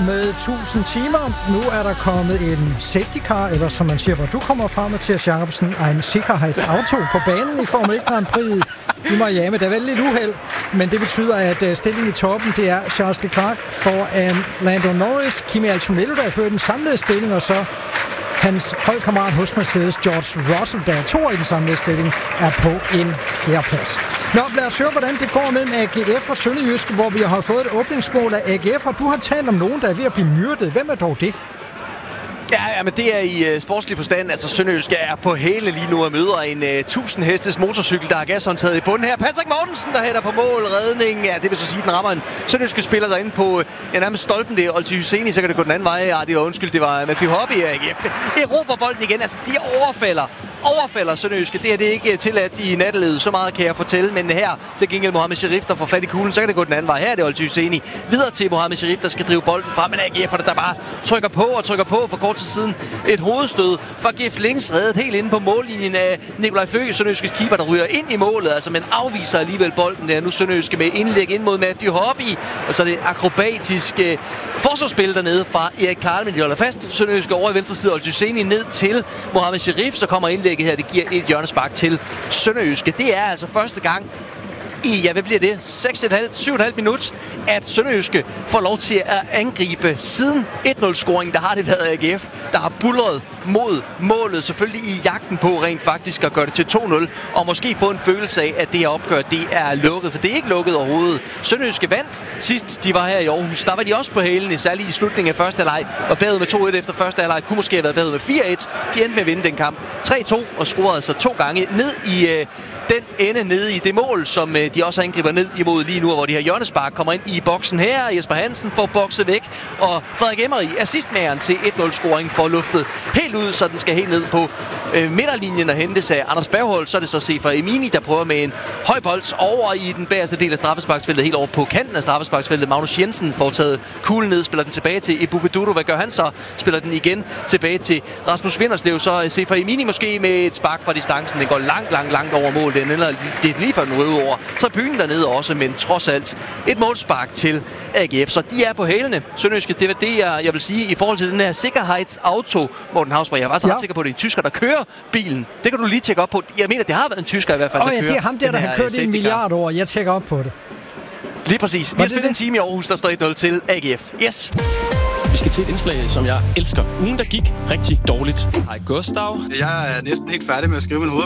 med 1000 timer. Nu er der kommet en safety car, eller som man siger, hvor du kommer fra, Mathias Jacobsen, en sikkerhedsauto på banen i Formel 1 Grand Prix i Miami. Der er vel lidt uheld, men det betyder, at stillingen i toppen, det er Charles Leclerc foran Lando Norris, Kimi Antonello, der fører den samlede stilling, og så hans holdkammerat hos Mercedes, George Russell, der er to i den samlede stilling, er på en fjerdeplads. Nå, lad os høre, hvordan det går mellem AGF og Sønderjyske, hvor vi har fået et åbningsmål af AGF, og du har talt om nogen, der er ved at blive myrdet. Hvem er dog det? Ja, men det er i sportslig forstand. Altså, Sønderjyske er på hæle lige nu og møder en 1000 hestes motorcykel, der er gashåndtaget i bunden her. Patrick Mortensen, der hætter på mål. Redning, ja, det vil så sige, den rammer en Sønderjyske spiller derinde på nærmest stolpen. Det er Olti Husseini, så kan det gå den anden vej. Ja, det var undskyld, det var Matthew Hobby. AGF erobrer bolden igen. Altså, de overfalder Sønderjyske. Det er det ikke tilladt i nattelivet. Så meget kan jeg fortælle. Men her til gengæld Mohamed Sharif, der får fat i kuglen, så kan det gå den anden vej. Her er det Olti Husseini. Videre til Mohamed Sharif, der skal drive bolden frem. Men AGF, der bare trykker på for kort tid siden. Et hovedstød fra Gif Links, reddet helt inde på mållinjen af Nikolaj Føge, Sønderjyskes keeper, der ryger ind i målet. Altså, men afviser alligevel bolden. Det er nu Sønderjyske med indlæg ind mod Matthew Hobby. Og så er det akrobatiske forsvarsspil dernede fra Erik Karlman. De holder fast. Sønderjyske over i venstre side. Olti Husseini ned til Mohamed Sharif. Så kommer indlægget her. Det giver et hjørnespark til Sønderjyske. Det er altså første gang i, hvad bliver det? 7,5 minut, at Sønderjyske får lov til at angribe. Siden 1-0-scoringen, der har det været AGF, der har buldret mod målet, selvfølgelig i jagten på rent faktisk at gøre det til 2-0, og måske få en følelse af, at det her opgør, det er lukket, for det er ikke lukket overhovedet. Sønderjyske vandt sidst, de var her i Aarhus. Der var de også på hælene, særligt i slutningen af første halvleg, og bagud med 2-1 efter første halvleg, kunne måske have været bagud med 4-1. De endte med at vinde den kamp 3-2, og scorede altså 2 gange ned i den ende nede i det mål, som de også angriber ned imod lige nu, hvor de her hjørnespark kommer ind i boksen her. Jesper Hansen får bokset væk, og Frederik Emery, assistmageren til 1-0-scoring, får luftet helt ud, så den skal helt ned på midterlinjen og hentes af Anders Bergholt. Så er det så Sefer Emini, der prøver med en høj bold over i den bagerste del af straffesparksfeltet, helt over på kanten af straffesparksfeltet. Magnus Jensen får taget kuglen ned, spiller den tilbage til Ebu Bedudo. Hvad gør han så? Spiller den igen tilbage til Rasmus Vinderslev. Så Sefer Emini måske med et spark fra distancen. Den går langt over mål. Det er lige før den røde over tribunen dernede også, men trods alt et målspark til AGF. Så de er på hælene. Sønderjyske, det er det, jeg vil sige i forhold til den her sikkerhedsauto, Morten Hausberg. Jeg var så ret sikker på, at det er en tysker, der kører bilen. Det kan du lige tjekke op på. Jeg mener, det har været en tysker i hvert fald, der kører. Det er ham der har kørt i 1 milliard år. Jeg tjekker op på det. Lige præcis. Vi har spillet en time i Aarhus, der står 1-0 til AGF. Yes. Vi skal til et indslag, som jeg elsker. Ugen, der gik rigtig dårligt. Hej Gustav. Jeg er næsten helt færdig med at skrive min